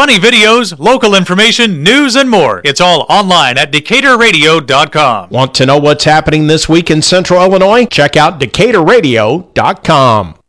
funny videos, local information, news, and more. It's all online at DecaturRadio.com. Want to know what's happening this week in Central Illinois? Check out DecaturRadio.com.